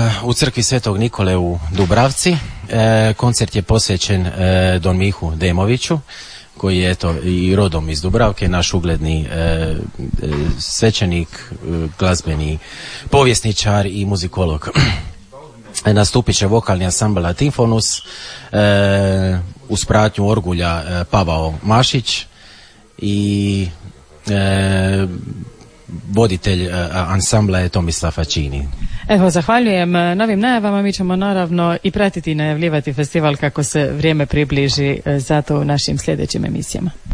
u crkvi Svetog Nikole u Dubravci. Koncert je posvećen Don Mihu Demoviću, koji je eto i rodom iz Dubravke, naš ugledni svećenik, glazbeni povjesničar i muzikolog. Nastupit će vokalni ansambl Latinfonus uz pratnju orgulja Pavao Mašić i voditelj ansambla je Tomislav Facini. Evo, zahvaljujem na ovim najavama. Mi ćemo naravno i pratiti i najavljivati festival kako se vrijeme približi, zato u našim sljedećim emisijama.